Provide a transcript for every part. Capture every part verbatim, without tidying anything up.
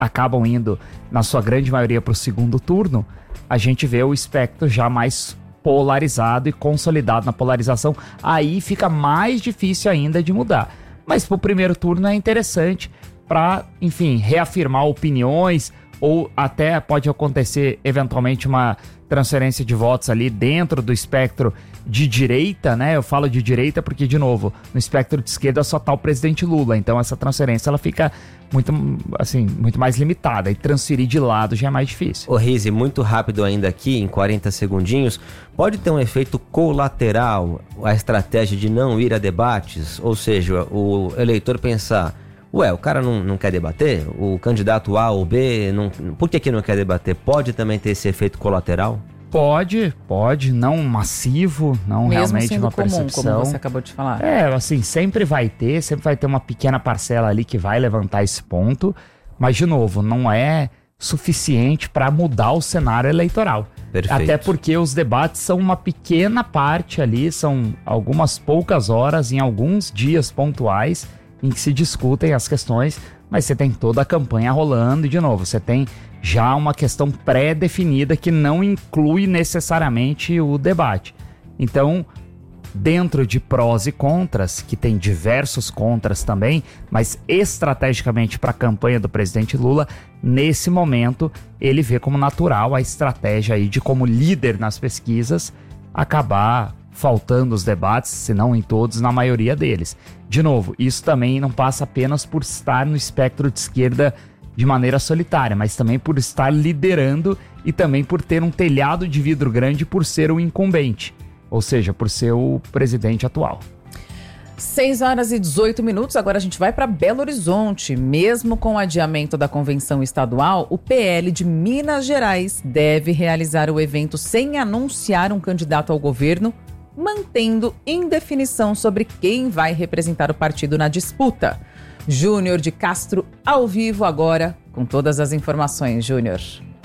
acabam indo, na sua grande maioria, para o segundo turno, a gente vê o espectro já mais polarizado e consolidado na polarização. Aí fica mais difícil ainda de mudar. Mas para o primeiro turno é interessante para, enfim, reafirmar opiniões, ou até pode acontecer eventualmente uma transferência de votos ali dentro do espectro de direita, né? Eu falo de direita porque, de novo, no espectro de esquerda só tá o presidente Lula, então essa transferência ela fica muito, assim, muito mais limitada, e transferir de lado já é mais difícil. Ô Rizzi, muito rápido ainda aqui, em quarenta segundinhos, pode ter um efeito colateral a estratégia de não ir a debates? Ou seja, o eleitor pensar, ué, o cara não, não quer debater? O candidato A ou B, não, por que que não quer debater? Pode também ter esse efeito colateral? Pode, pode, não massivo, não mesmo realmente sendo uma comum, percepção. como você acabou de falar. É, assim, sempre vai ter, sempre vai ter uma pequena parcela ali que vai levantar esse ponto, mas, de novo, não é suficiente para mudar o cenário eleitoral. Perfeito. Até porque os debates são uma pequena parte ali, são algumas poucas horas em alguns dias pontuais em que se discutem as questões, mas você tem toda a campanha rolando e, de novo, você tem já uma questão pré-definida que não inclui necessariamente o debate. Então, dentro de prós e contras, que tem diversos contras também, mas estrategicamente para a campanha do presidente Lula, nesse momento, ele vê como natural a estratégia aí de, como líder nas pesquisas, acabar faltando os debates, se não em todos, na maioria deles. De novo, isso também não passa apenas por estar no espectro de esquerda de maneira solitária, mas também por estar liderando e também por ter um telhado de vidro grande por ser o incumbente, ou seja, por ser o presidente atual. seis horas e dezoito minutos, agora a gente vai para Belo Horizonte. Mesmo com o adiamento da convenção estadual, o P L de Minas Gerais deve realizar o evento sem anunciar um candidato ao governo, mantendo indefinição sobre quem vai representar o partido na disputa. Júnior de Castro, ao vivo agora, com todas as informações. Júnior.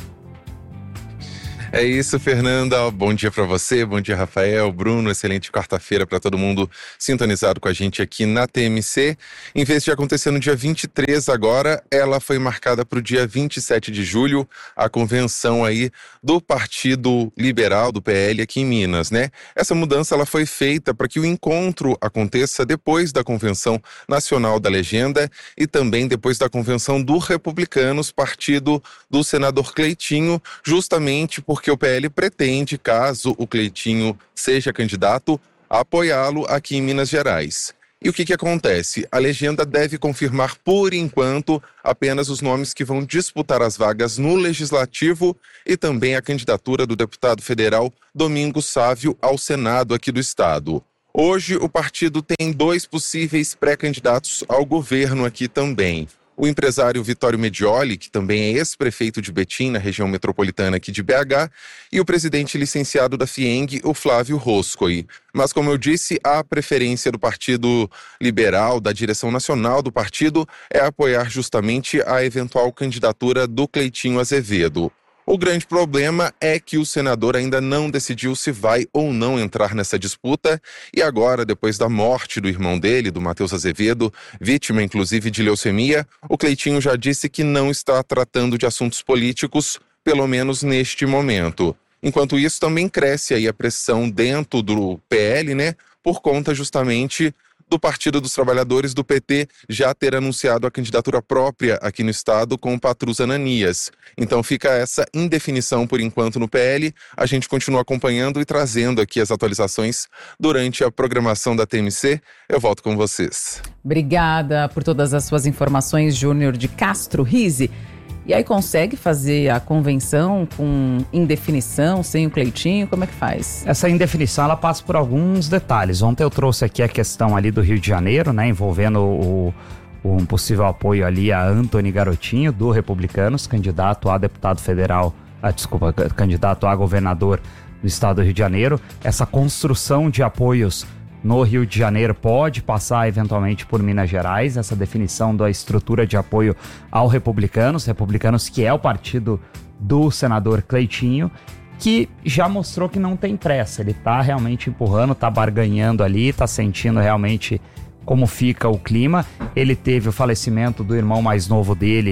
É isso, Fernanda. Bom dia para você, bom dia, Rafael, Bruno. Excelente quarta-feira para todo mundo sintonizado com a gente aqui na T M C. Em vez de acontecer no dia vinte e três agora, ela foi marcada para o dia vinte e sete de julho, a convenção aí do Partido Liberal, do P L, aqui em Minas, né? Essa mudança ela foi feita para que o encontro aconteça depois da Convenção Nacional da Legenda e também depois da Convenção do Republicanos, partido do senador Cleitinho, justamente porque o P L pretende, caso o Cleitinho seja candidato, apoiá-lo aqui em Minas Gerais. E o que que acontece? A legenda deve confirmar, por enquanto, apenas os nomes que vão disputar as vagas no Legislativo e também a candidatura do deputado federal Domingos Sávio ao Senado aqui do estado. Hoje, o partido tem dois possíveis pré-candidatos ao governo aqui também. O empresário Vitório Medioli, que também é ex-prefeito de Betim, na região metropolitana aqui de B H, e o presidente licenciado da FIENG, o Flávio Roscoe. Mas, como eu disse, a preferência do Partido Liberal, da direção nacional do partido, é apoiar justamente a eventual candidatura do Cleitinho Azevedo. O grande problema é que o senador ainda não decidiu se vai ou não entrar nessa disputa e agora, depois da morte do irmão dele, do Matheus Azevedo, vítima inclusive de leucemia, o Cleitinho já disse que não está tratando de assuntos políticos, pelo menos neste momento. Enquanto isso, também cresce aí a pressão dentro do P L, né, por conta justamente do Partido dos Trabalhadores, do P T, já ter anunciado a candidatura própria aqui no estado com o Patrus Ananias. Então fica essa indefinição por enquanto no P L. A gente continua acompanhando e trazendo aqui as atualizações durante a programação da T M C. Eu volto com vocês. Obrigada por todas as suas informações, Júnior de Castro. Rizzi, e aí consegue fazer a convenção com indefinição, sem o Cleitinho? Como é que faz? Essa indefinição, ela passa por alguns detalhes. Ontem eu trouxe aqui a questão ali do Rio de Janeiro, né, envolvendo o, o, um possível apoio ali a Antony Garotinho, do Republicanos, candidato a deputado federal, ah, desculpa, candidato a governador do estado do Rio de Janeiro. Essa construção de apoios no Rio de Janeiro pode passar eventualmente por Minas Gerais, essa definição da estrutura de apoio ao Republicanos, Republicanos que é o partido do senador Cleitinho, que já mostrou que não tem pressa, ele tá realmente empurrando, tá barganhando ali, tá sentindo realmente como fica o clima. Ele teve o falecimento do irmão mais novo dele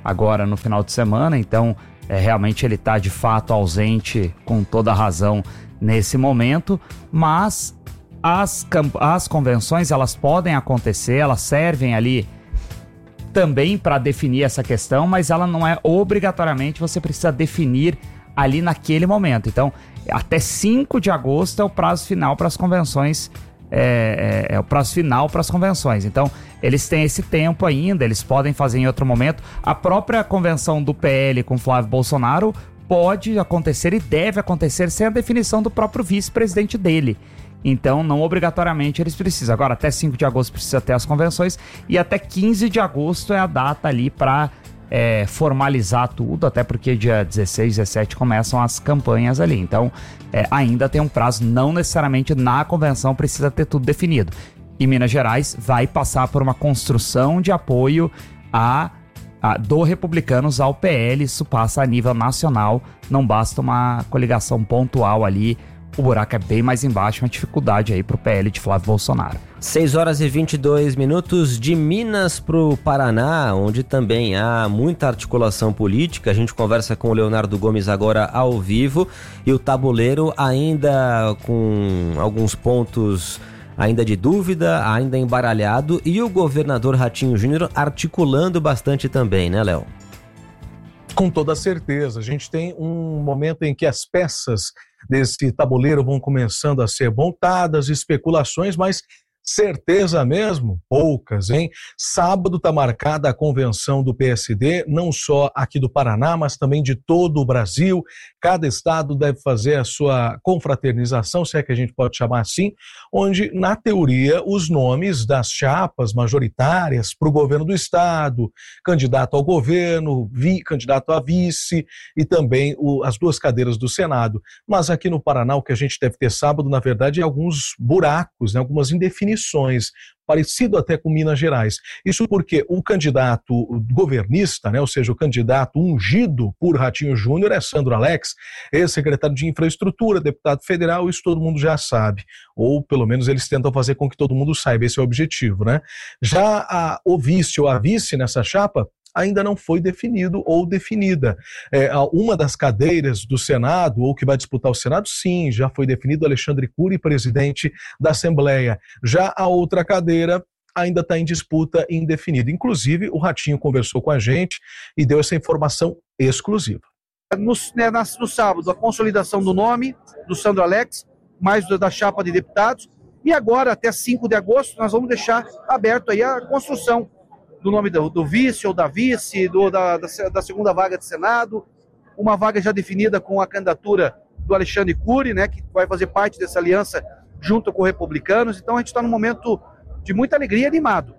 agora no final de semana, então é, realmente ele está de fato ausente com toda a razão nesse momento, mas as, as convenções elas podem acontecer, elas servem ali também para definir essa questão, mas ela não é obrigatoriamente, você precisa definir ali naquele momento. Então, até cinco de agosto é o prazo final para as convenções, é, é, é o prazo final para as convenções. Então, eles têm esse tempo ainda, eles podem fazer em outro momento. A própria convenção do P L com Flávio Bolsonaro pode acontecer e deve acontecer sem a definição do próprio vice-presidente dele. Então, não obrigatoriamente eles precisam. Agora, até cinco de agosto precisa ter as convenções e até quinze de agosto é a data ali para é, formalizar tudo, até porque dia dezesseis, dezessete começam as campanhas ali. Então, é, ainda tem um prazo, não necessariamente na convenção precisa ter tudo definido. E Minas Gerais vai passar por uma construção de apoio a, a, do Republicanos ao P L, isso passa a nível nacional, não basta uma coligação pontual ali. O buraco é bem mais embaixo, uma dificuldade aí pro P L de Flávio Bolsonaro. seis horas e vinte e dois minutos de Minas pro Paraná, onde também há muita articulação política. A gente conversa com o Leonardo Gomes agora ao vivo e o tabuleiro ainda com alguns pontos ainda de dúvida, ainda embaralhado, e o governador Ratinho Júnior articulando bastante também, né, Léo? Com toda certeza. A gente tem um momento em que as peças desse tabuleiro vão começando a ser montadas, especulações, mas certeza mesmo? Poucas, hein? Sábado está marcada a convenção do P S D, não só aqui do Paraná, mas também de todo o Brasil. Cada estado deve fazer a sua confraternização, se é que a gente pode chamar assim, onde, na teoria, os nomes das chapas majoritárias para o governo do estado, candidato ao governo, vi, candidato a vice e também o, as duas cadeiras do Senado. Mas aqui no Paraná, o que a gente deve ter sábado, na verdade, é alguns buracos, né, algumas indefinições, parecido até com Minas Gerais. Isso porque o candidato governista, né, ou seja, o candidato ungido por Ratinho Júnior é Sandro Alex, ex-secretário de Infraestrutura, deputado federal, isso todo mundo já sabe. Ou pelo menos eles tentam fazer com que todo mundo saiba, esse é o objetivo, né? Já a, o vice ou a vice nessa chapa ainda não foi definido ou definida. É, uma das cadeiras do Senado, ou que vai disputar o Senado, sim, já foi definido Alexandre Cury, presidente da Assembleia. Já a outra cadeira ainda está em disputa e indefinida. Inclusive, o Ratinho conversou com a gente e deu essa informação exclusiva. No, né, no sábado, a consolidação do nome do Sandro Alex, mais da chapa de deputados, e agora, até cinco de agosto, nós vamos deixar aberto aí a construção do nome do, do vice ou da vice, do, da, da, da segunda vaga de Senado, uma vaga já definida com a candidatura do Alexandre Cury, né, que vai fazer parte dessa aliança junto com Republicanos. Então a gente está num momento de muita alegria e animado.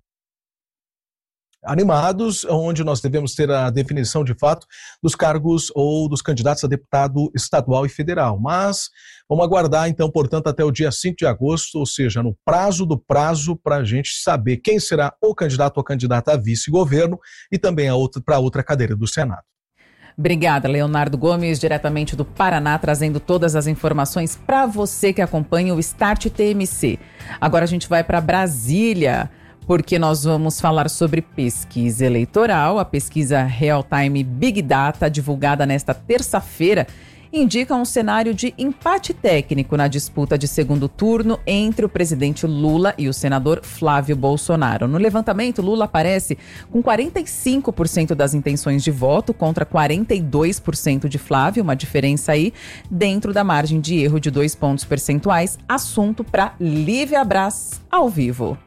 Animados, onde nós devemos ter a definição de fato dos cargos ou dos candidatos a deputado estadual e federal. Mas vamos aguardar então, portanto, até o dia cinco de agosto, ou seja, no prazo do prazo, para a gente saber quem será o candidato ou candidata a vice-governo e também para outra cadeira do Senado. Obrigada, Leonardo Gomes, diretamente do Paraná, trazendo todas as informações para você que acompanha o Start T M C. Agora a gente vai para Brasília, porque nós vamos falar sobre pesquisa eleitoral. A pesquisa Real Time Big Data, divulgada nesta terça-feira, indica um cenário de empate técnico na disputa de segundo turno entre o presidente Lula e o senador Flávio Bolsonaro. No levantamento, Lula aparece com quarenta e cinco por cento das intenções de voto contra quarenta e dois por cento de Flávio, uma diferença aí dentro da margem de erro de dois pontos percentuais. Assunto para Lívia Braz, ao vivo.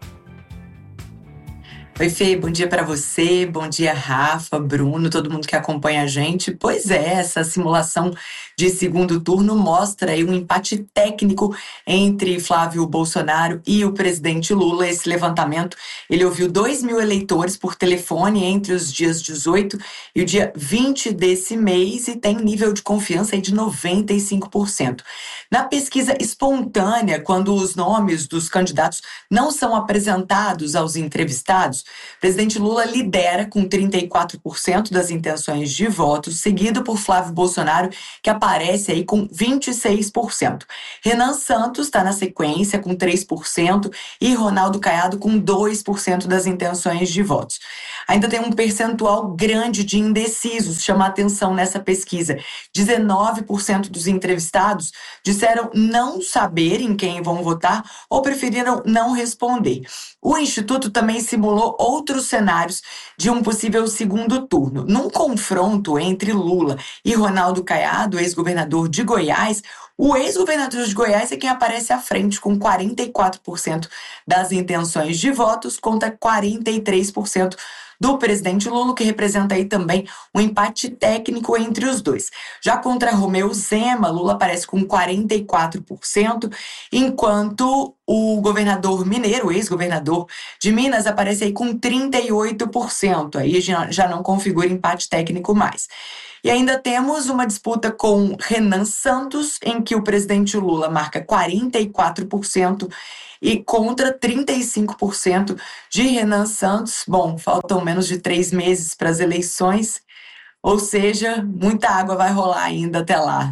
Oi, Fê, bom dia para você, bom dia, Rafa, Bruno, todo mundo que acompanha a gente. Pois é, essa simulação de segundo turno mostra aí um empate técnico entre Flávio Bolsonaro e o presidente Lula. Esse levantamento, ele ouviu dois mil eleitores por telefone entre os dias dezoito e o dia vinte desse mês e tem nível de confiança aí de noventa e cinco por cento. Na pesquisa espontânea, quando os nomes dos candidatos não são apresentados aos entrevistados, O presidente Lula lidera com trinta e quatro por cento das intenções de voto, seguido por Flávio Bolsonaro, que aparece aí com vinte e seis por cento. Renan Santos está na sequência com três por cento e Ronaldo Caiado com dois por cento das intenções de votos. Ainda tem um percentual grande de indecisos, chama a atenção nessa pesquisa. dezenove por cento dos entrevistados disseram não saber em quem vão votar ou preferiram não responder. O Instituto também simulou outros cenários de um possível segundo turno. Num confronto entre Lula e Ronaldo Caiado, ex-governador de Goiás, o ex-governador de Goiás é quem aparece à frente com quarenta e quatro por cento das intenções de votos contra quarenta e três por cento do presidente Lula, que representa aí também um empate técnico entre os dois. Já contra Romeu Zema, Lula aparece com quarenta e quatro por cento, enquanto o governador mineiro, o ex-governador de Minas, aparece aí com trinta e oito por cento. Aí já não configura empate técnico mais. E ainda temos uma disputa com Renan Santos, em que o presidente Lula marca quarenta e quatro por cento e contra trinta e cinco por cento de Renan Santos. Bom, faltam menos de três meses para as eleições, ou seja, muita água vai rolar ainda até lá.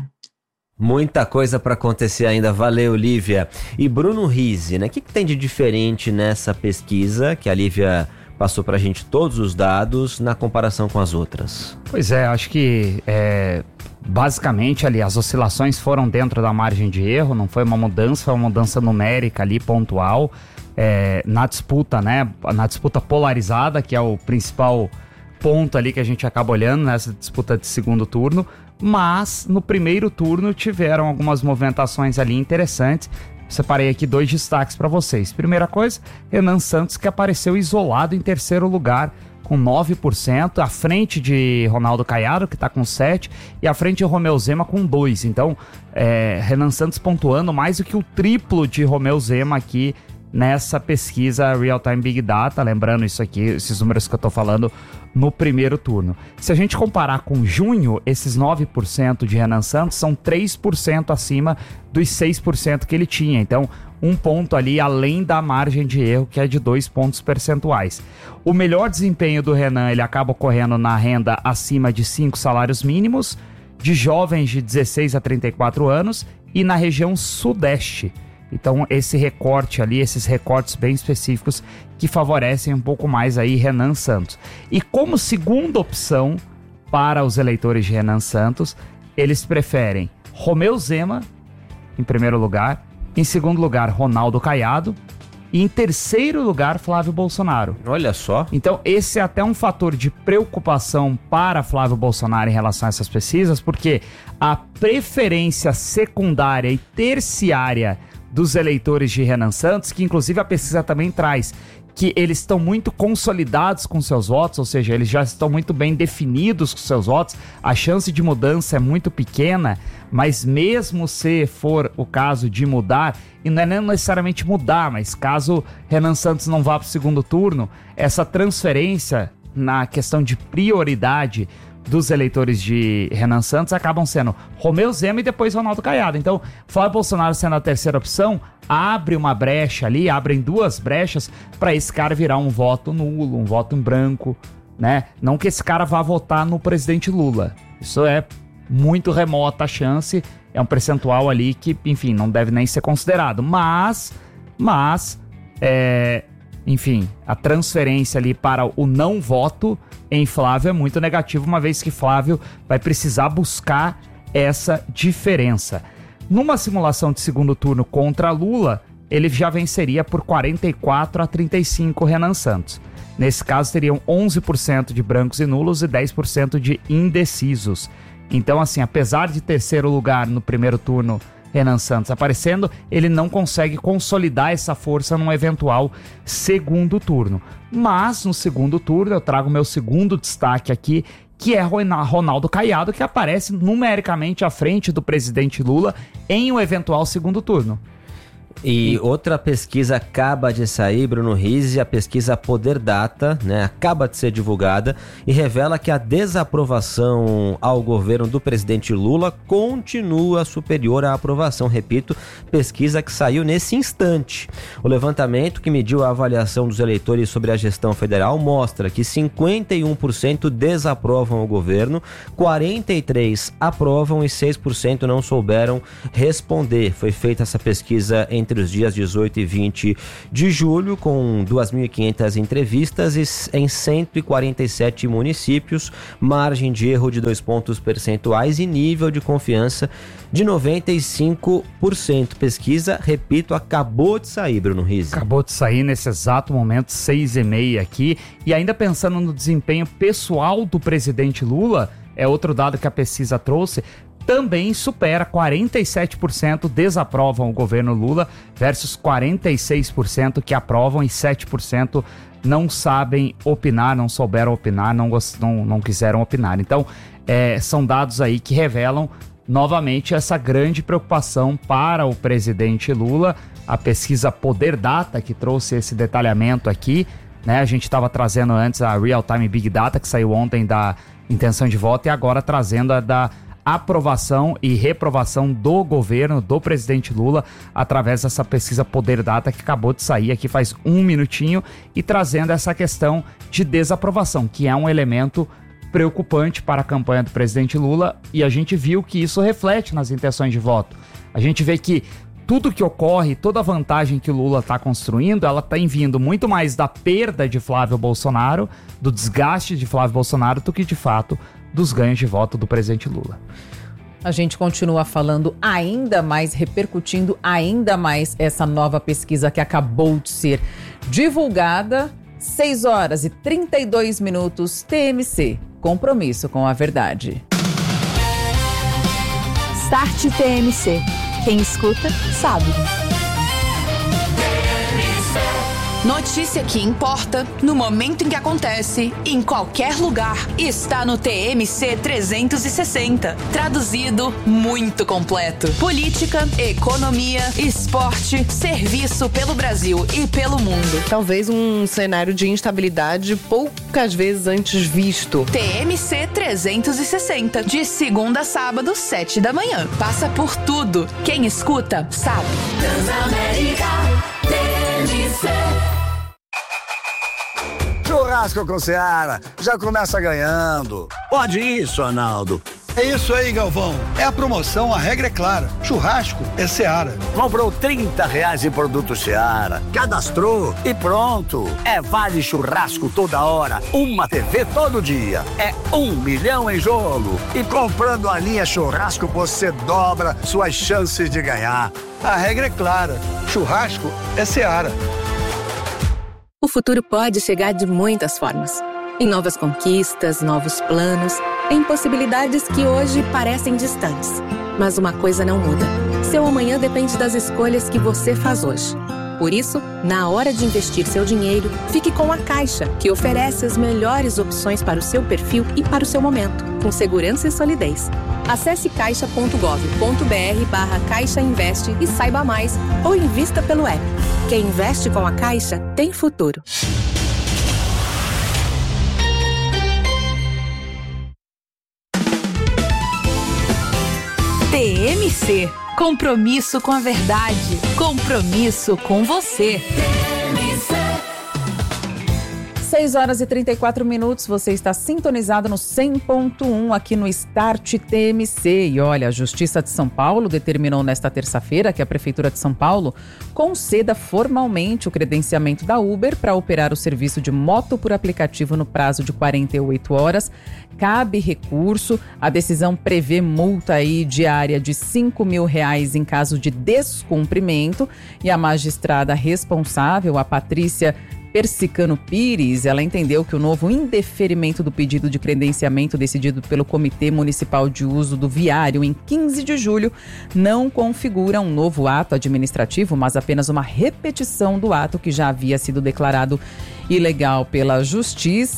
Muita coisa para acontecer ainda, valeu, Lívia. E Bruno Rizzi, né? O que, que tem de diferente nessa pesquisa que a Lívia passou pra gente todos os dados na comparação com as outras? Pois é, acho que é, basicamente ali as oscilações foram dentro da margem de erro, não foi uma mudança, foi uma mudança numérica ali, pontual, é, na disputa, né, na disputa polarizada, que é o principal ponto ali que a gente acaba olhando nessa disputa de segundo turno, mas no primeiro turno tiveram algumas movimentações ali interessantes. Separei aqui dois destaques para vocês. Primeira coisa, Renan Santos, que apareceu isolado em terceiro lugar, com nove por cento, à frente de Ronaldo Caiado, que está com sete por cento, e à frente de Romeu Zema com dois por cento. Então, é, Renan Santos pontuando mais do que o triplo de Romeu Zema aqui nessa pesquisa Real Time Big Data, lembrando isso aqui, esses números que eu tô falando no primeiro turno. Se a gente comparar com junho, esses nove por cento de Renan Santos são três por cento acima dos seis por cento que ele tinha, então um ponto ali além da margem de erro, que é de dois pontos percentuais. O melhor desempenho do Renan, ele acaba ocorrendo na renda acima de cinco salários mínimos, de jovens de dezesseis a trinta e quatro anos e na região sudeste. Então esse recorte ali, esses recortes bem específicos que favorecem um pouco mais aí Renan Santos. E como segunda opção para os eleitores de Renan Santos, eles preferem Romeu Zema em primeiro lugar, em segundo lugar Ronaldo Caiado e em terceiro lugar Flávio Bolsonaro. Olha só. Então esse é até um fator de preocupação para Flávio Bolsonaro em relação a essas pesquisas, porque a preferência secundária e terciária dos eleitores de Renan Santos, que inclusive a pesquisa também traz que eles estão muito consolidados com seus votos, ou seja, eles já estão muito bem definidos com seus votos, a chance de mudança é muito pequena, mas mesmo se for o caso de mudar, e não é nem necessariamente mudar, mas caso Renan Santos não vá para o segundo turno, essa transferência na questão de prioridade dos eleitores de Renan Santos acabam sendo Romeu Zema e depois Ronaldo Caiado. Então, Flávio Bolsonaro sendo a terceira opção, abre uma brecha ali, abrem duas brechas para esse cara virar um voto nulo, um voto em branco, né? Não que esse cara vá votar no presidente Lula. Isso é muito remota a chance, é um percentual ali que, enfim, não deve nem ser considerado. Mas, mas, é... enfim, a transferência ali para o não voto em Flávio é muito negativo, uma vez que Flávio vai precisar buscar essa diferença. Numa simulação de segundo turno contra Lula, ele já venceria por quarenta e quatro a trinta e cinco Renan Santos. Nesse caso, teriam onze por cento de brancos e nulos e dez por cento de indecisos. Então, assim, apesar de terceiro lugar no primeiro turno Renan Santos aparecendo, ele não consegue consolidar essa força num eventual segundo turno. Mas no segundo turno eu trago meu segundo destaque aqui, que é Ronaldo Caiado, que aparece numericamente à frente do presidente Lula em um eventual segundo turno. E, e outra pesquisa acaba de sair, Bruno Rizzi, a pesquisa Poder Data, né, acaba de ser divulgada e revela que a desaprovação ao governo do presidente Lula continua superior à aprovação. Repito, pesquisa que saiu nesse instante. O levantamento que mediu a avaliação dos eleitores sobre a gestão federal mostra que cinquenta e um por cento desaprovam o governo, quarenta e três por cento aprovam e seis por cento não souberam responder. Foi feita essa pesquisa entre os dias dezoito e vinte de julho, com duas mil e quinhentas entrevistas em cento e quarenta e sete municípios, margem de erro de dois pontos percentuais e nível de confiança de noventa e cinco por cento. Pesquisa, repito, acabou de sair, Bruno Rizzi. Acabou de sair nesse exato momento, seis e meia aqui. E ainda pensando no desempenho pessoal do presidente Lula, é outro dado que a pesquisa trouxe, também supera, quarenta e sete por cento desaprovam o governo Lula versus quarenta e seis por cento que aprovam e sete por cento não sabem opinar, não souberam opinar, não, não, não quiseram opinar. Então, é, são dados aí que revelam novamente essa grande preocupação para o presidente Lula. A pesquisa Poder Data, que trouxe esse detalhamento aqui, né? A gente estava trazendo antes a Real Time Big Data, que saiu ontem da intenção de voto, e agora trazendo a da aprovação e reprovação do governo do presidente Lula através dessa pesquisa Poder Data que acabou de sair aqui faz um minutinho e trazendo essa questão de desaprovação, que é um elemento preocupante para a campanha do presidente Lula, e a gente viu que isso reflete nas intenções de voto. A gente vê que tudo que ocorre, toda a vantagem que o Lula está construindo, ela está vindo muito mais da perda de Flávio Bolsonaro, do desgaste de Flávio Bolsonaro, do que de fato dos ganhos de voto do presidente Lula. A gente continua falando ainda mais, repercutindo ainda mais essa nova pesquisa que acabou de ser divulgada. seis horas e trinta e dois minutos, T M C, compromisso com a verdade. Start T M C. Quem escuta, sabe. Notícia que importa, no momento em que acontece, em qualquer lugar, está no T M C trezentos e sessenta. Traduzido, muito completo. Política, economia, esporte, serviço pelo Brasil e pelo mundo. Talvez um cenário de instabilidade poucas vezes antes visto. T M C trezentos e sessenta, de segunda a sábado, sete da manhã. Passa por tudo. Quem escuta, sabe. Transamérica, T M C. Churrasco com Seara, já começa ganhando. Pode isso, Arnaldo. É isso aí, Galvão. É a promoção, a regra é clara. Churrasco é Seara. Comprou trinta reais em produto Seara, cadastrou e pronto. É vale churrasco toda hora, uma T V todo dia. É um milhão em jogo. E comprando a linha churrasco, você dobra suas chances de ganhar. A regra é clara. Churrasco é Seara. O futuro pode chegar de muitas formas. Em novas conquistas, novos planos, em possibilidades que hoje parecem distantes. Mas uma coisa não muda. Seu amanhã depende das escolhas que você faz hoje. Por isso, na hora de investir seu dinheiro, fique com a Caixa, que oferece as melhores opções para o seu perfil e para o seu momento, com segurança e solidez. Acesse caixa ponto gov ponto br barra Caixa Investe e saiba mais, ou invista pelo app. Quem investe com a Caixa tem futuro. T M C. Compromisso com a verdade. Compromisso com você. seis horas e trinta e quatro minutos, você está sintonizado no cem ponto um aqui no Start T M C. E olha, a Justiça de São Paulo determinou nesta terça-feira que a Prefeitura de São Paulo conceda formalmente o credenciamento da Uber para operar o serviço de moto por aplicativo no prazo de quarenta e oito horas. Cabe recurso. A decisão prevê multa aí diária de cinco mil reais em caso de descumprimento. E a magistrada responsável, a Patrícia Persicano Pires, ela entendeu que o novo indeferimento do pedido de credenciamento decidido pelo Comitê Municipal de Uso do Viário em quinze de julho não configura um novo ato administrativo, mas apenas uma repetição do ato que já havia sido declarado ilegal pela Justiça.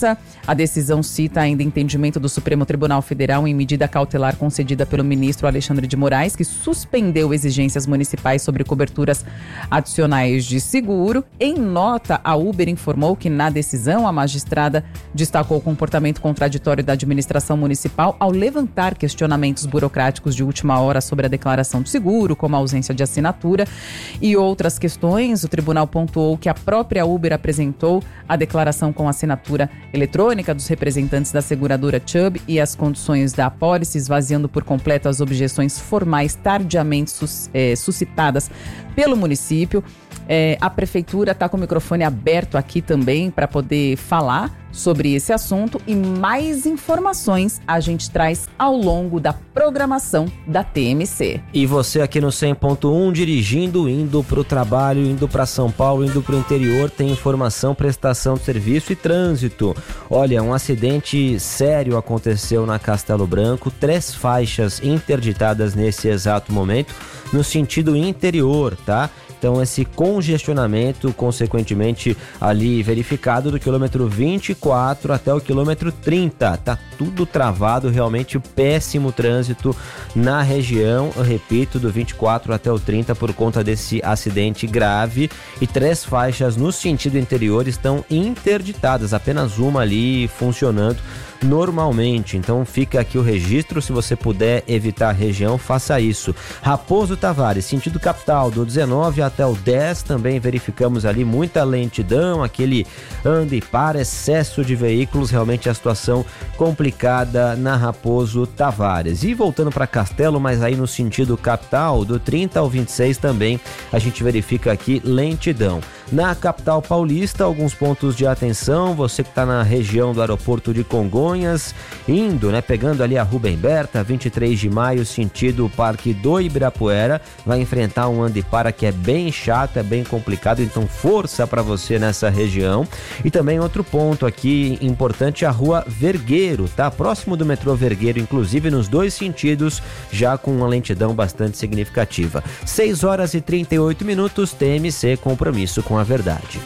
A decisão cita ainda entendimento do Supremo Tribunal Federal em medida cautelar concedida pelo ministro Alexandre de Moraes, que suspendeu exigências municipais sobre coberturas adicionais de seguro. Em nota, a Uber informou que na decisão a magistrada destacou o comportamento contraditório da administração municipal ao levantar questionamentos burocráticos de última hora sobre a declaração do seguro, como a ausência de assinatura e outras questões. O tribunal pontuou que a própria Uber apresentou a declaração com assinatura eletrônica dos representantes da seguradora Chubb e as condições da apólice, esvaziando por completo as objeções formais tardiamente sus, é, suscitadas pelo município. É, a prefeitura está com o microfone aberto aqui também para poder falar sobre esse assunto, e mais informações a gente traz ao longo da programação da T M C. E você aqui no cem ponto um, dirigindo, indo para o trabalho, indo para São Paulo, indo para o interior, tem informação, prestação de serviço e trânsito. Olha, um acidente sério aconteceu na Castelo Branco, três faixas interditadas nesse exato momento, no sentido interior, tá? Então esse congestionamento, consequentemente, ali verificado do quilômetro vinte e quatro até o quilômetro trinta. Tá tudo travado, realmente péssimo trânsito na região, eu repito, do vinte e quatro até o trinta por conta desse acidente grave. E três faixas no sentido interior estão interditadas, apenas uma ali funcionando normalmente. Então fica aqui o registro, se você puder evitar a região, faça isso. Raposo Tavares, sentido capital, do dezenove até o dez, também verificamos ali muita lentidão, aquele anda e para, excesso de veículos, realmente a situação complicada na Raposo Tavares. E voltando para Castelo, mas aí no sentido capital, do trinta ao vinte e seis também a gente verifica aqui lentidão. Na capital paulista, alguns pontos de atenção, você que está na região do aeroporto de Congonhas, indo, né, pegando ali a Rubem Berta, vinte e três de maio, sentido Parque do Ibirapuera, vai enfrentar um anda e para que é bem chato, é bem complicado, então força para você nessa região. E também outro ponto aqui importante, a Rua Vergueiro, tá? Próximo do metrô Vergueiro, inclusive nos dois sentidos, já com uma lentidão bastante significativa. seis horas e trinta e oito minutos, T M C, compromisso com a verdade.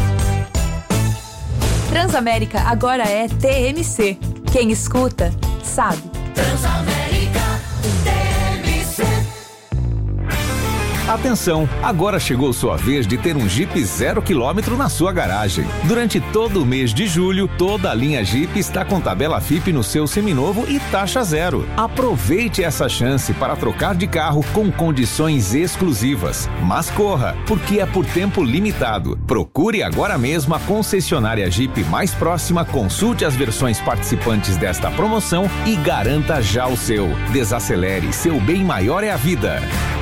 Transamérica agora é T M C. Quem escuta, sabe. Transamérica, T M C. Atenção, agora chegou sua vez de ter um Jeep zero quilômetro na sua garagem. Durante todo o mês de julho, toda a linha Jeep está com tabela F I P no seu seminovo e taxa zero. Aproveite essa chance para trocar de carro com condições exclusivas. Mas corra, porque é por tempo limitado. Procure agora mesmo a concessionária Jeep mais próxima, consulte as versões participantes desta promoção e garanta já o seu. Desacelere, seu bem maior é a vida.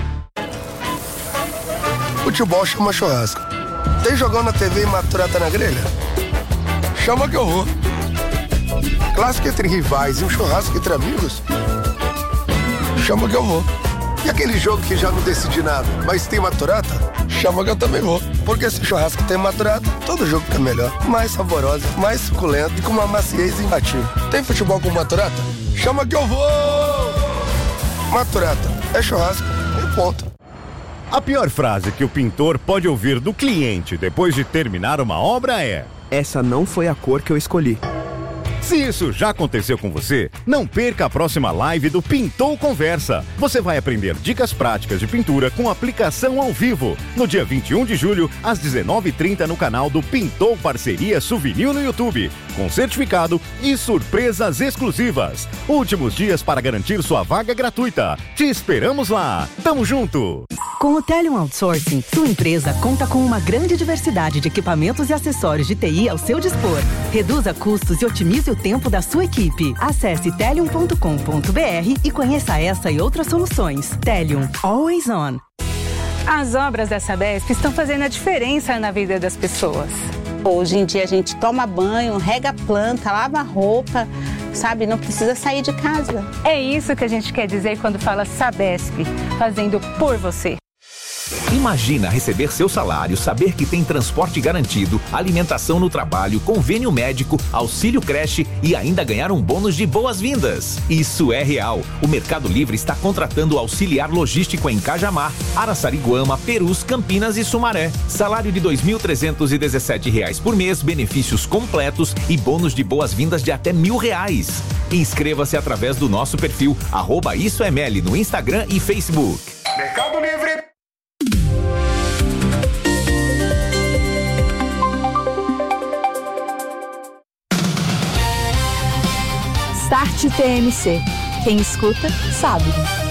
Futebol chama churrasco. Tem jogão na T V e maturata na grelha? Chama que eu vou. Clássico entre rivais e um churrasco entre amigos? Chama que eu vou. E aquele jogo que já não decidi nada, mas tem maturata? Chama que eu também vou. Porque se churrasco tem maturata, todo jogo fica melhor. Mais saboroso, mais suculento e com uma maciez imbatível. Tem futebol com maturata? Chama que eu vou! Maturata é churrasco e ponto. A pior frase que o pintor pode ouvir do cliente depois de terminar uma obra é: essa não foi a cor que eu escolhi. Se isso já aconteceu com você, não perca a próxima live do Pintou Conversa. Você vai aprender dicas práticas de pintura com aplicação ao vivo. No dia vinte e um de julho, às dezenove e trinta, no canal do Pintou Parceria Souvenir no YouTube. Com certificado e surpresas exclusivas. Últimos dias para garantir sua vaga gratuita. Te esperamos lá. Tamo junto! Com o Telium Outsourcing, sua empresa conta com uma grande diversidade de equipamentos e acessórios de T I ao seu dispor. Reduza custos e otimize o tempo da sua equipe. Acesse telium ponto com ponto b r e conheça essa e outras soluções. Telium, always on. As obras da Sabesp estão fazendo a diferença na vida das pessoas. Hoje em dia a gente toma banho, rega a planta, lava a roupa, sabe? Não precisa sair de casa. É isso que a gente quer dizer quando fala Sabesp, fazendo por você. Imagina receber seu salário, saber que tem transporte garantido, alimentação no trabalho, convênio médico, auxílio creche e ainda ganhar um bônus de boas-vindas. Isso é real. O Mercado Livre está contratando auxiliar logístico em Cajamar, Araçariguama, Perus, Campinas e Sumaré. Salário de dois mil trezentos e dezessete reais por mês, benefícios completos e bônus de boas-vindas de até mil reais. Inscreva-se através do nosso perfil arroba Isso é Meli no Instagram e Facebook. Mercado Livre. Start T M C. Quem escuta, sabe.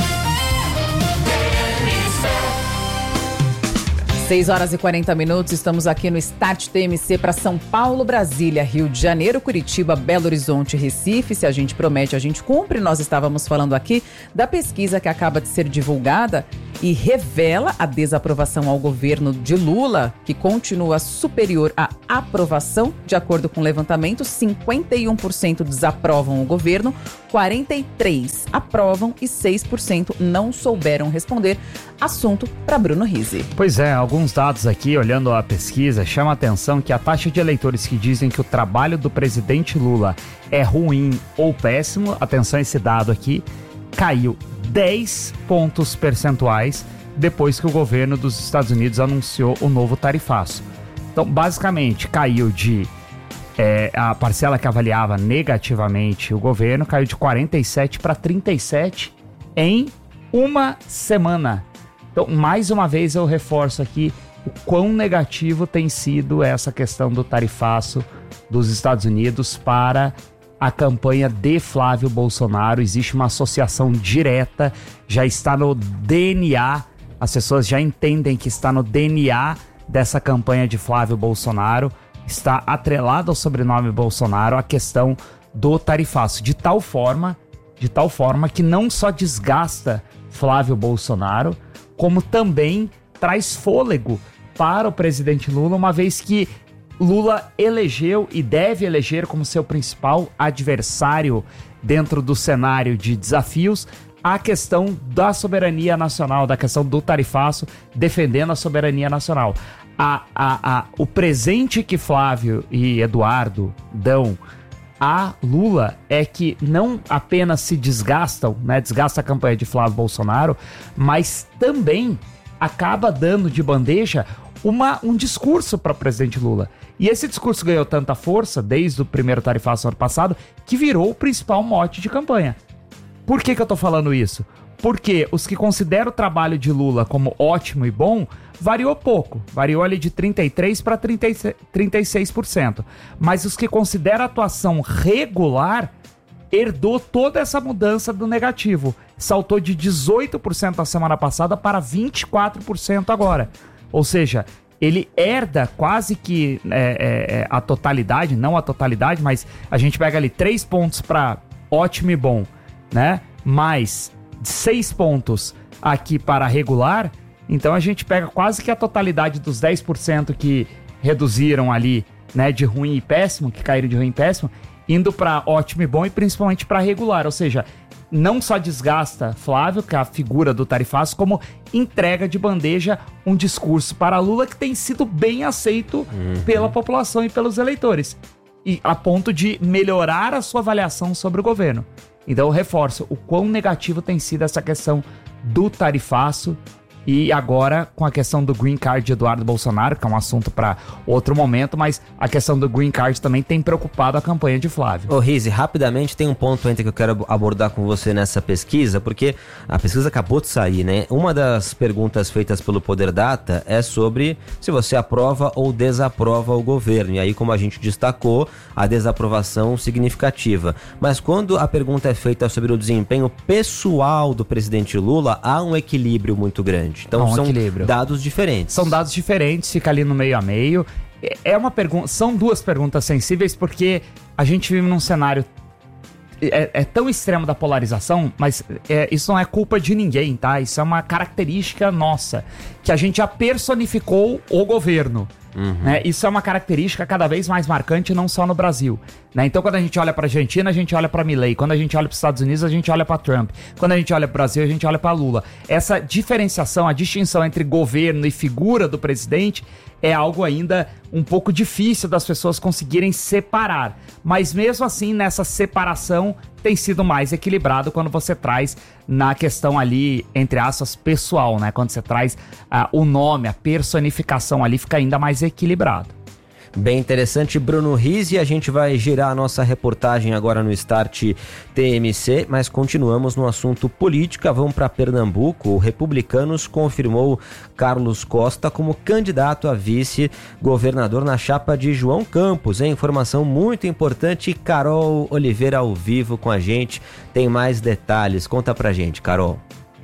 seis horas e quarenta minutos, estamos aqui no Start T M C para São Paulo, Brasília, Rio de Janeiro, Curitiba, Belo Horizonte, Recife. Se a gente promete, a gente cumpre. Nós estávamos falando aqui da pesquisa que acaba de ser divulgada e revela a desaprovação ao governo de Lula, que continua superior à aprovação. De acordo com o levantamento, cinquenta e um por cento desaprovam o governo, quarenta e três por cento aprovam e seis por cento não souberam responder. Assunto para Bruno Rizzi. Pois é, alguns dados aqui, olhando a pesquisa, chama a atenção que a taxa de eleitores que dizem que o trabalho do presidente Lula é ruim ou péssimo, atenção a esse dado aqui, caiu dez pontos percentuais depois que o governo dos Estados Unidos anunciou o novo tarifaço. Então, basicamente, caiu de... É, a parcela que avaliava negativamente o governo caiu de quarenta e sete para trinta e sete em uma semana. Então, mais uma vez eu reforço aqui o quão negativo tem sido essa questão do tarifaço dos Estados Unidos para a campanha de Flávio Bolsonaro. Existe uma associação direta, já está no D N A, as pessoas já entendem que está no D N A dessa campanha de Flávio Bolsonaro, está atrelado ao sobrenome Bolsonaro a questão do tarifaço, de tal forma, de tal forma que não só desgasta Flávio Bolsonaro, como também traz fôlego para o presidente Lula, uma vez que Lula elegeu e deve eleger como seu principal adversário dentro do cenário de desafios a questão da soberania nacional, da questão do tarifaço, defendendo a soberania nacional. A, a, a, o presente que Flávio e Eduardo dão a Lula é que não apenas se desgastam, né, desgasta a campanha de Flávio Bolsonaro, mas também acaba dando de bandeja uma, um discurso para o presidente Lula. E esse discurso ganhou tanta força desde o primeiro tarifaço ano passado que virou o principal mote de campanha. Por que que eu tô falando isso? Porque os que consideram o trabalho de Lula como ótimo e bom, variou pouco. Variou ali de trinta e três por cento para trinta e seis por cento. Mas os que consideram a atuação regular, herdou toda essa mudança do negativo. Saltou de dezoito por cento na semana passada para vinte e quatro por cento agora. Ou seja, ele herda quase que é, é, a totalidade, não a totalidade, mas a gente pega ali três pontos para ótimo e bom, né? Mais seis pontos aqui para regular, então a gente pega quase que a totalidade dos dez por cento que reduziram ali, né, de ruim e péssimo, que caíram de ruim e péssimo, indo para ótimo e bom e principalmente para regular, ou seja, não só desgasta Flávio, que é a figura do tarifaço, como entrega de bandeja um discurso para Lula que tem sido bem aceito uhum. pela população e pelos eleitores, e a ponto de melhorar a sua avaliação sobre o governo. Então eu reforço o quão negativo tem sido essa questão do tarifaço e agora com a questão do Green Card de Eduardo Bolsonaro, que é um assunto para outro momento, mas a questão do Green Card também tem preocupado a campanha de Flávio. Ô Rizzi, rapidamente tem um ponto ainda que eu quero abordar com você nessa pesquisa, porque a pesquisa acabou de sair, né? Uma das perguntas feitas pelo Poder Data é sobre se você aprova ou desaprova o governo, e aí como a gente destacou, a desaprovação significativa. Mas quando a pergunta é feita sobre o desempenho pessoal do presidente Lula, há um equilíbrio muito grande. Então um são equilíbrio. dados diferentes. São dados diferentes, fica ali no meio a meio. É uma pergunta, são duas perguntas sensíveis porque a gente vive num cenário é, é tão extremo da polarização, mas é, isso não é culpa de ninguém, tá? Isso é uma característica nossa, que a gente já personificou o governo. Uhum. Né? Isso é uma característica cada vez mais marcante, não só no Brasil. Né? Então, quando a gente olha para a Argentina, a gente olha para Milei. Quando a gente olha para os Estados Unidos, a gente olha para Trump. Quando a gente olha para o Brasil, a gente olha para Lula. Essa diferenciação, a distinção entre governo e figura do presidente é algo ainda um pouco difícil das pessoas conseguirem separar. Mas mesmo assim, nessa separação, tem sido mais equilibrado quando você traz na questão ali, entre aspas, pessoal, né? Quando você traz uh, o nome, a personificação ali, fica ainda mais equilibrado. Bem interessante, Bruno Rizzi. A gente vai girar a nossa reportagem agora no Start T M C, mas continuamos no assunto política. Vamos para Pernambuco. O Republicanos confirmou Carlos Costa como candidato a vice-governador na chapa de João Campos. É informação muito importante. Carol Oliveira ao vivo com a gente. Tem mais detalhes. Conta pra gente, Carol.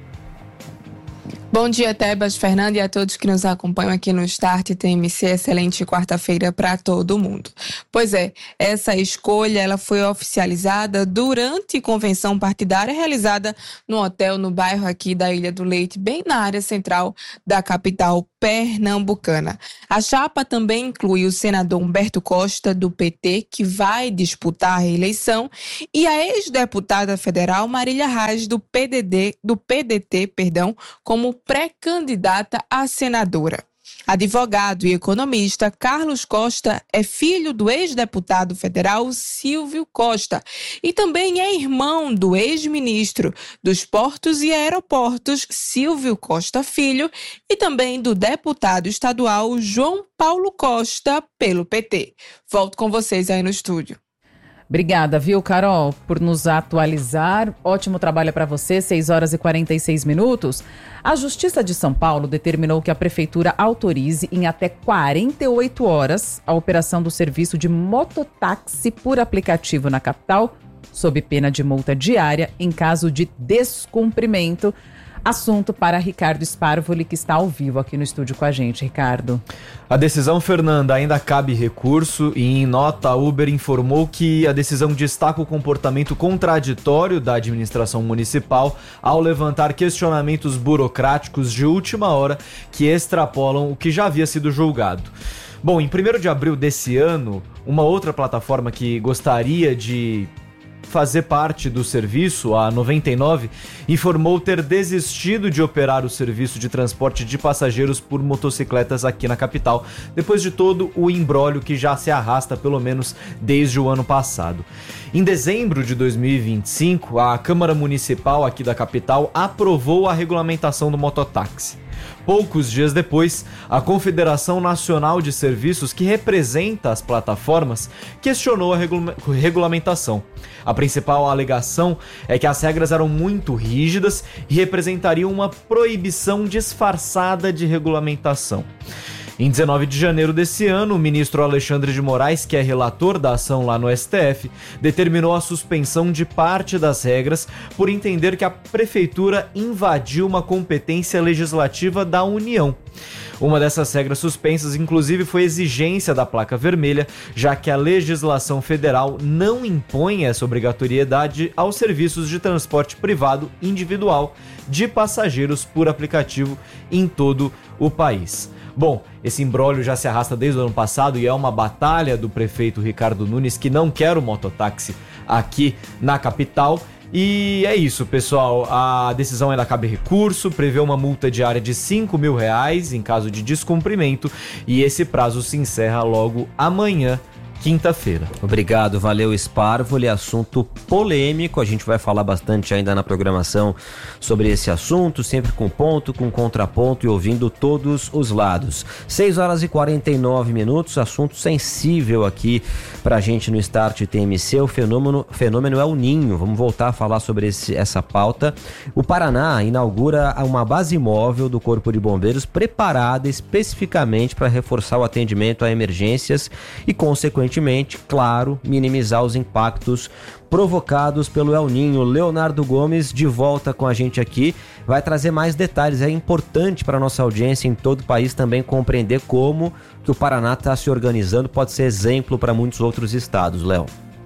Bom dia, Tebas, Fernanda e a todos que nos acompanham aqui no Start T M C. Excelente quarta-feira para todo mundo. Pois é, essa escolha ela foi oficializada durante convenção partidária realizada no hotel no bairro aqui da Ilha do Leite, bem na área central da capital pernambucana. A chapa também inclui o senador Humberto Costa, do P T, que vai disputar a reeleição, e a ex-deputada federal Marília Reis, do P D D, do P D T, perdão, como pré-candidata a senadora. Advogado e economista, Carlos Costa é filho do ex-deputado federal Silvio Costa e também é irmão do ex-ministro dos Portos e Aeroportos Silvio Costa Filho e também do deputado estadual João Paulo Costa pelo P T. Volto com vocês aí no estúdio. Obrigada, viu, Carol, por nos atualizar. Ótimo trabalho para você, seis horas e quarenta e seis minutos. A Justiça de São Paulo determinou que a Prefeitura autorize em até quarenta e oito horas a operação do serviço de mototáxi por aplicativo na capital, sob pena de multa diária em caso de descumprimento. Assunto para Ricardo Sparvoli, que está ao vivo aqui no estúdio com a gente. Ricardo. A decisão, Fernanda, ainda cabe recurso e em nota a Uber informou que a decisão destaca o comportamento contraditório da administração municipal ao levantar questionamentos burocráticos de última hora que extrapolam o que já havia sido julgado. Bom, em primeiro de abril desse ano, uma outra plataforma que gostaria de fazer parte do serviço, a noventa e nove, informou ter desistido de operar o serviço de transporte de passageiros por motocicletas aqui na capital, depois de todo o imbróglio que já se arrasta pelo menos desde o ano passado. Em dezembro de dois mil e vinte e cinco, a Câmara Municipal aqui da capital aprovou a regulamentação do mototáxi. Poucos dias depois, a Confederação Nacional de Serviços, que representa as plataformas, questionou a regula- regulamentação. A principal alegação é que as regras eram muito rígidas e representariam uma proibição disfarçada de regulamentação. Em dezenove de janeiro desse ano, o ministro Alexandre de Moraes, que é relator da ação lá no S T F, determinou a suspensão de parte das regras por entender que a prefeitura invadiu uma competência legislativa da União. Uma dessas regras suspensas, inclusive, foi a exigência da placa vermelha, já que a legislação federal não impõe essa obrigatoriedade aos serviços de transporte privado individual de passageiros por aplicativo em todo o país. Bom, esse imbróglio já se arrasta desde o ano passado e é uma batalha do prefeito Ricardo Nunes, que não quer o mototáxi aqui na capital. E é isso, pessoal. A decisão ainda cabe recurso, prevê uma multa diária de cinco mil reais em caso de descumprimento e esse prazo se encerra logo amanhã, quinta-feira. Obrigado, valeu, Sparvoli. Assunto polêmico, a gente vai falar bastante ainda na programação sobre esse assunto, sempre com ponto, com contraponto e ouvindo todos os lados. seis horas e quarenta e nove minutos, assunto sensível aqui pra gente no Start T M C, o fenômeno, fenômeno é o Ninho. Vamos voltar a falar sobre esse, essa pauta. O Paraná inaugura uma base móvel do Corpo de Bombeiros preparada especificamente para reforçar o atendimento a emergências e, consequentemente, claro, minimizar os impactos provocados pelo El Ninho. Leonardo Gomes, de volta com a gente aqui, vai trazer mais detalhes. É importante para a nossa audiência em todo o país também compreender como que o Paraná está se organizando, pode ser exemplo para muitos outros estados, Léo.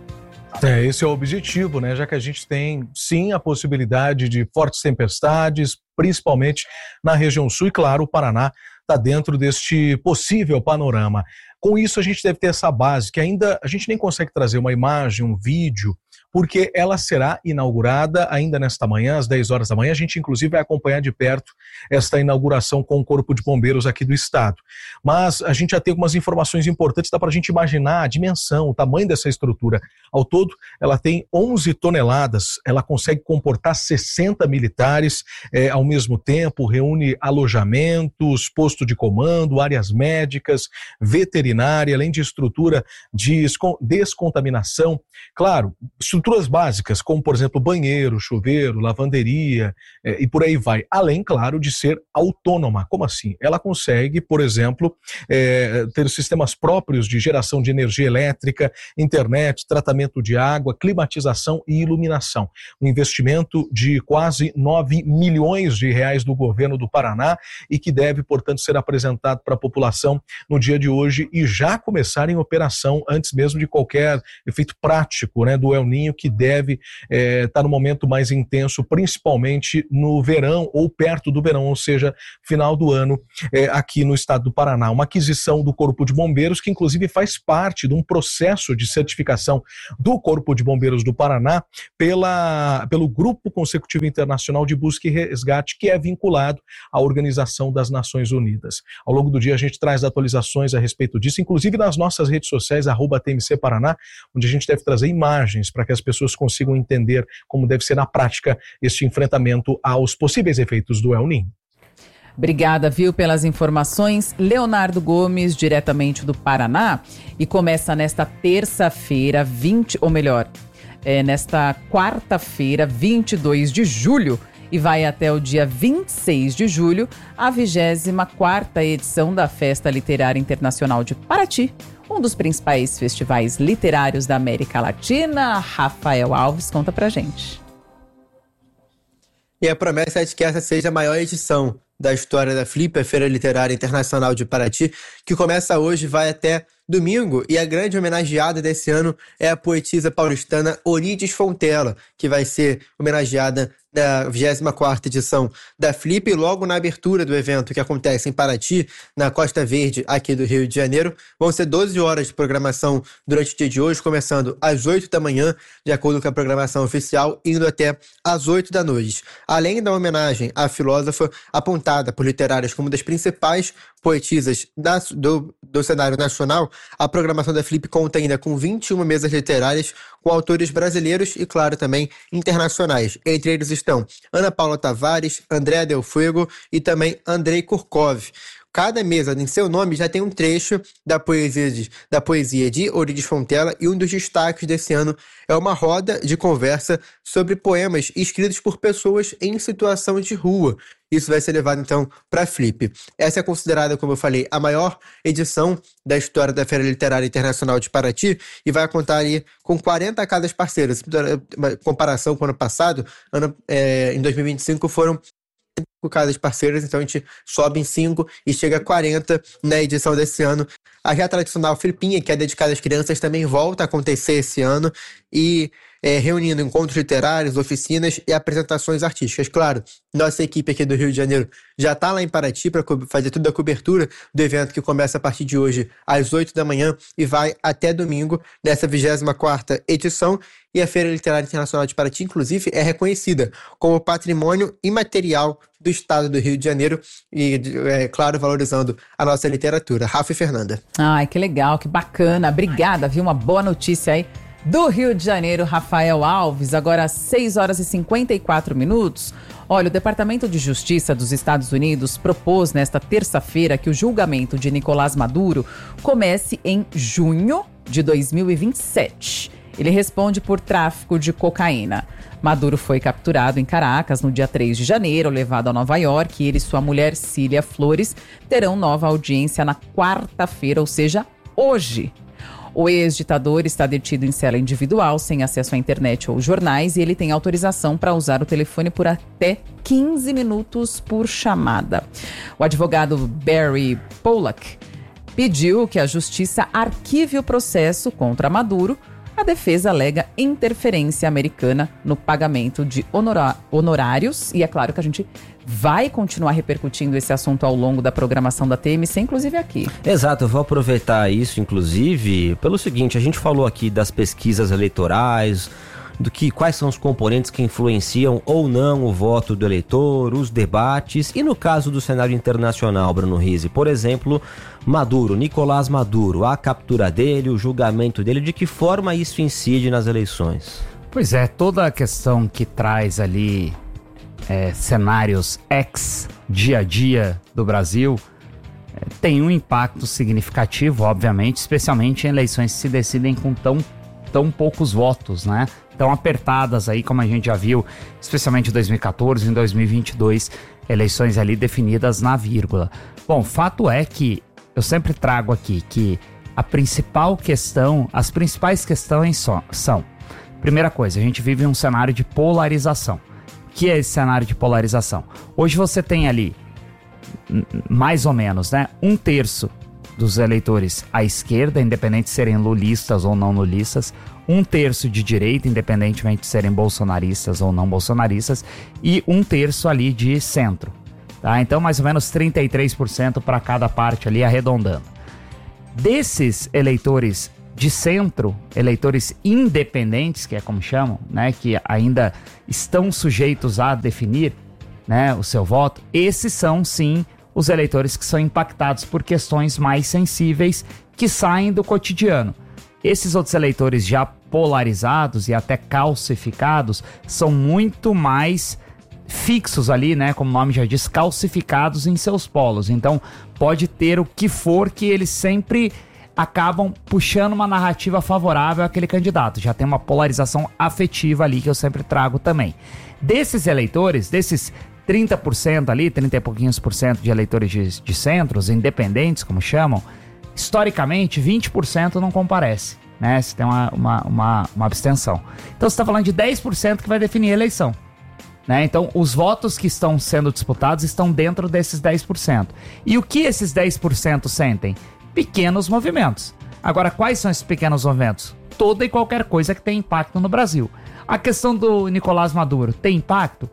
É, esse é o objetivo, né? Já que a gente tem, sim, a possibilidade de fortes tempestades, principalmente na região sul, e claro, o Paraná está dentro deste possível panorama. Com isso, a gente deve ter essa base, que ainda a gente nem consegue trazer uma imagem, um vídeo, porque ela será inaugurada ainda nesta manhã, às dez horas da manhã. A gente, inclusive, vai acompanhar de perto esta inauguração com o Corpo de Bombeiros aqui do estado. Mas a gente já tem algumas informações importantes, dá para a gente imaginar a dimensão, o tamanho dessa estrutura. Ao todo, ela tem onze toneladas, ela consegue comportar sessenta militares é, ao mesmo tempo, reúne alojamentos, posto de comando, áreas médicas, veterinária, além de estrutura de descontaminação. Claro, estruturas básicas, como, por exemplo, banheiro, chuveiro, lavanderia eh, e por aí vai. Além, claro, de ser autônoma. Como assim? Ela consegue, por exemplo, eh, ter sistemas próprios de geração de energia elétrica, internet, tratamento de água, climatização e iluminação. Um investimento de quase nove milhões de reais do governo do Paraná e que deve, portanto, ser apresentado para a população no dia de hoje e já começar em operação antes mesmo de qualquer efeito prático, né, do El Niño, que deve estar é, tá no momento mais intenso, principalmente no verão ou perto do verão, ou seja, final do ano é, aqui no estado do Paraná. Uma aquisição do Corpo de Bombeiros que inclusive faz parte de um processo de certificação do Corpo de Bombeiros do Paraná pela, pelo Grupo Consecutivo Internacional de Busca e Resgate, que é vinculado à Organização das Nações Unidas. Ao longo do dia a gente traz atualizações a respeito disso, inclusive nas nossas redes sociais, arroba T M C Paraná, onde a gente deve trazer imagens para que as pessoas consigam entender como deve ser na prática este enfrentamento aos possíveis efeitos do El Niño. Obrigada, viu, pelas informações. Leonardo Gomes, diretamente do Paraná, e começa nesta terça-feira, vinte, ou melhor, é, nesta quarta-feira, vinte e dois de julho, e vai até o dia vinte e seis de julho, a vigésima quarta edição da Festa Literária Internacional de Paraty, um dos principais festivais literários da América Latina. Rafael Alves conta pra gente. E a promessa é de que essa seja a maior edição da história da Flip, a Feira Literária Internacional de Paraty, que começa hoje e vai até domingo, e a grande homenageada desse ano é a poetisa paulistana Orides Fontela, que vai ser homenageada na vigésima quarta edição da Flip, e logo na abertura do evento que acontece em Paraty, na Costa Verde, aqui do Rio de Janeiro. Vão ser doze horas de programação durante o dia de hoje, começando às oito da manhã, de acordo com a programação oficial, indo até às oito da noite. Além da homenagem à filósofa, apontada por literários como uma das principais poetisas da, do, do cenário nacional, a programação da Flip conta ainda com vinte e uma mesas literárias com autores brasileiros e, claro, também internacionais. Entre eles estão Ana Paula Tavares, André Del Fuego e também Andrei Kurkov. Cada mesa, em seu nome, já tem um trecho da poesia de, da poesia de Orides Fontela, e um dos destaques desse ano é uma roda de conversa sobre poemas escritos por pessoas em situação de rua. Isso vai ser levado, então, para a Flip. Essa é considerada, como eu falei, a maior edição da história da Feira Literária Internacional de Paraty e vai contar ali com quarenta casas parceiras. Uma comparação com o ano passado, ano, é, em dois mil e vinte e cinco foram cinco casas parceiras, então a gente sobe em cinco e chega a quarenta na edição desse ano. A já tradicional Flipinha, que é dedicada às crianças, também volta a acontecer esse ano e é, reunindo encontros literários, oficinas e apresentações artísticas. Claro, nossa equipe aqui do Rio de Janeiro já está lá em Paraty para co- fazer toda a cobertura do evento, que começa a partir de hoje às oito da manhã e vai até domingo, nessa vigésima quarta edição. E a Feira Literária Internacional de Paraty, inclusive, é reconhecida como patrimônio imaterial do estado do Rio de Janeiro e, é claro, valorizando a nossa literatura. Rafa e Fernanda. Ai, que legal, que bacana. Obrigada, viu? Uma boa notícia aí do Rio de Janeiro, Rafael Alves. Agora, às seis horas e cinquenta e quatro minutos. Olha, o Departamento de Justiça dos Estados Unidos propôs nesta terça-feira que o julgamento de Nicolás Maduro comece em junho de dois mil e vinte e sete. Ele responde por tráfico de cocaína. Maduro foi capturado em Caracas no dia três de janeiro, levado a Nova York, e ele e sua mulher Cília Flores terão nova audiência na quarta-feira, ou seja, hoje. O ex-ditador está detido em cela individual, sem acesso à internet ou jornais, e ele tem autorização para usar o telefone por até quinze minutos por chamada. O advogado Barry Pollack pediu que a justiça arquive o processo contra Maduro. A a defesa alega interferência americana no pagamento de honora- honorários. E é claro que a gente vai continuar repercutindo esse assunto ao longo da programação da T M C, inclusive aqui. Exato, eu vou aproveitar isso, inclusive, pelo seguinte, a gente falou aqui das pesquisas eleitorais, do que quais são os componentes que influenciam ou não o voto do eleitor, os debates, e no caso do cenário internacional, Bruno Rizzi, por exemplo, Maduro, Nicolás Maduro, a captura dele, o julgamento dele, de que forma isso incide nas eleições? Pois é, toda a questão que traz ali é, cenários ex dia a dia do Brasil é, tem um impacto significativo, obviamente, especialmente em eleições que se decidem com tão, tão poucos votos, né? Tão apertadas aí, como a gente já viu, especialmente em dois mil e catorze, em dois mil e vinte e dois, eleições ali definidas na vírgula. Bom, fato é que eu sempre trago aqui que a principal questão, as principais questões so, são, primeira coisa, a gente vive um cenário de polarização. O que é esse cenário de polarização? Hoje você tem ali, mais ou menos, né, um terço dos eleitores à esquerda, independente de serem lulistas ou não lulistas, um terço de direita, independentemente de serem bolsonaristas ou não bolsonaristas, e um terço ali de centro. Tá? Então, mais ou menos trinta e três por cento para cada parte ali, arredondando. Desses eleitores de centro, eleitores independentes, que é como chamam, né, que ainda estão sujeitos a definir, né, o seu voto, esses são, sim, os eleitores que são impactados por questões mais sensíveis que saem do cotidiano. Esses outros eleitores já polarizados e até calcificados são muito mais fixos ali, né, como o nome já diz, calcificados em seus polos. Então, pode ter o que for que eles sempre acabam puxando uma narrativa favorável àquele candidato. Já tem uma polarização afetiva ali que eu sempre trago também. Desses eleitores, desses trinta por cento ali, trinta e pouquinhos por cento de eleitores de, de centros, independentes, como chamam, historicamente, vinte por cento não comparece, né? Você tem uma, uma, uma, uma abstenção. Então, você está falando de dez por cento que vai definir a eleição, né? Então, os votos que estão sendo disputados estão dentro desses dez por cento. E o que esses dez por cento sentem? Pequenos movimentos. Agora, quais são esses pequenos movimentos? Toda e qualquer coisa que tem impacto no Brasil. A questão do Nicolás Maduro tem impacto?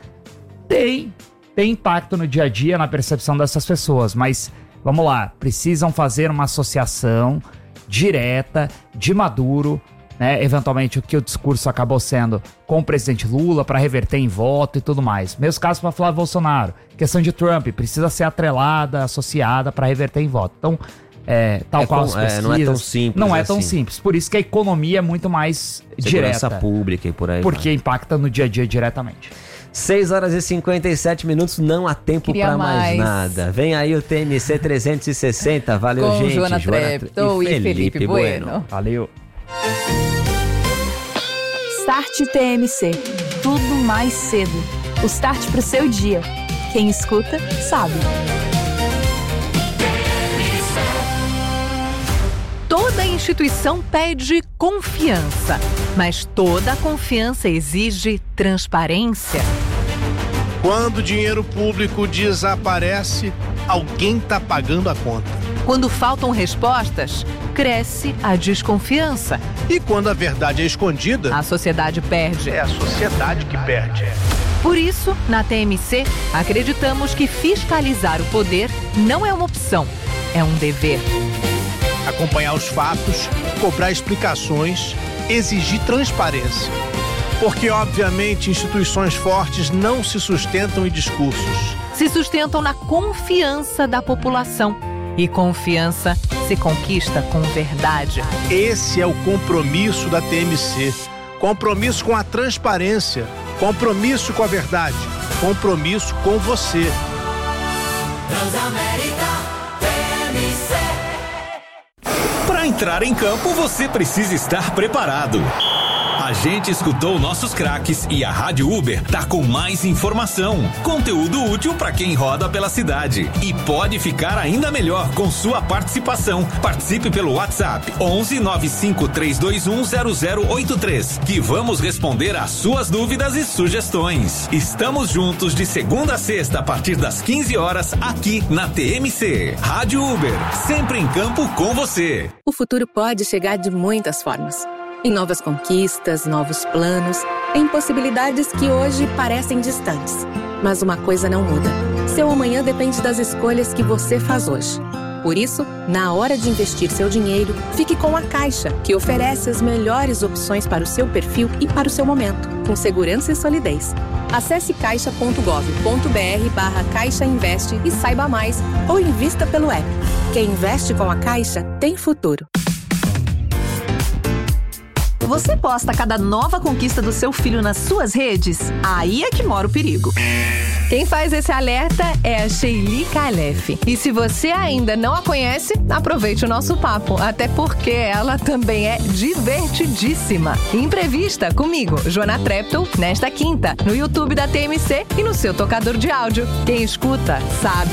Tem. Tem impacto no dia a dia, na percepção dessas pessoas, mas vamos lá, precisam fazer uma associação direta de Maduro, né, eventualmente o que o discurso acabou sendo com o presidente Lula para reverter em voto e tudo mais. Mesmo caso para Flávio Bolsonaro. Questão de Trump, precisa ser atrelada, associada para reverter em voto. Então, é, tal é qual com, as pesquisas, é, não é tão simples. Não é assim. tão simples. Por isso que a economia é muito mais Segurança direta. pública e por aí. Porque vai. impacta no dia a dia diretamente. seis horas e cinquenta e sete minutos, não há tempo para mais. mais nada. Vem aí o T M C trezentos e sessenta. Valeu, com gente. Joana Treptow e, e Felipe, Felipe bueno. bueno. Valeu. Start T M C. Tudo mais cedo. O start pro seu dia. Quem escuta, sabe. Toda instituição pede confiança, mas toda confiança exige transparência. Quando o dinheiro público desaparece, alguém está pagando a conta. Quando faltam respostas, cresce a desconfiança. E quando a verdade é escondida, a sociedade perde. É a sociedade que perde. Por isso, na T M C, acreditamos que fiscalizar o poder não é uma opção, é um dever. Acompanhar os fatos, cobrar explicações, exigir transparência. Porque, obviamente, instituições fortes não se sustentam em discursos. Se sustentam na confiança da população. E confiança se conquista com verdade. Esse é o compromisso da T M C. Compromisso com a transparência. Compromisso com a verdade. Compromisso com você. Transamérica T M C. Para entrar em campo, você precisa estar preparado. A gente escutou nossos craques e a Rádio Uber tá com mais informação, conteúdo útil para quem roda pela cidade. E pode ficar ainda melhor com sua participação. Participe pelo WhatsApp onze nove cinco três dois um zero zero oito três, que vamos responder às suas dúvidas e sugestões. Estamos juntos de segunda a sexta a partir das quinze horas aqui na T M C. Rádio Uber, sempre em campo com você. O futuro pode chegar de muitas formas. Em novas conquistas, novos planos, em possibilidades que hoje parecem distantes. Mas uma coisa não muda. Seu amanhã depende das escolhas que você faz hoje. Por isso, na hora de investir seu dinheiro, fique com a Caixa, que oferece as melhores opções para o seu perfil e para o seu momento, com segurança e solidez. Acesse caixa ponto gov ponto br barra Caixa Investe e saiba mais, ou invista pelo app. Quem investe com a Caixa tem futuro. Você posta cada nova conquista do seu filho nas suas redes? Aí é que mora o perigo. Quem faz esse alerta é a Sheili Calef. E se você ainda não a conhece, aproveite o nosso papo, até porque ela também é divertidíssima. Imprevista comigo, Joana Treptow, nesta quinta, no YouTube da T M C e no seu tocador de áudio. Quem escuta, sabe.